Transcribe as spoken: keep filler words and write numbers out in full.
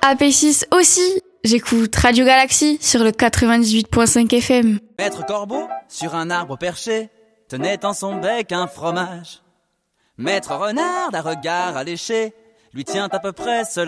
A P six aussi. J'écoute Radio Galaxy sur le quatre-vingt-dix-huit point cinq F M. Maître Corbeau, sur un arbre perché, tenait en son bec un fromage. Maître Renard, d'un regard alléché, lui tient à peu près seul